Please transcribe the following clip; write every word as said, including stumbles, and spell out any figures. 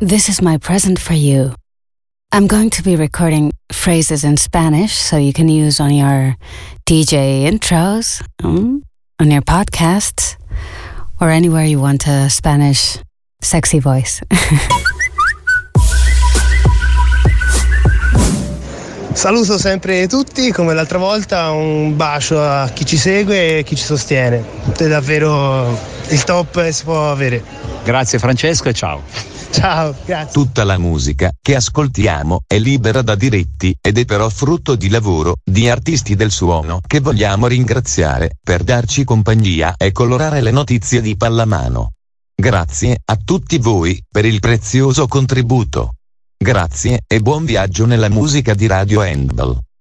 This is my present for you. I'm going to be recording phrases in Spanish so you can use on your D J intros, mm, on your podcasts, or anywhere you want a Spanish sexy voice. Saluto sempre tutti, come l'altra volta, un bacio a chi ci segue e chi ci sostiene. È davvero il top che si può avere. Grazie Francesco e ciao. Ciao, grazie. Tutta la musica che ascoltiamo è libera da diritti ed è però frutto di lavoro di artisti del suono che vogliamo ringraziare per darci compagnia e colorare le notizie di pallamano. Grazie a tutti voi per il prezioso contributo. Grazie e buon viaggio nella musica di Radio Handball.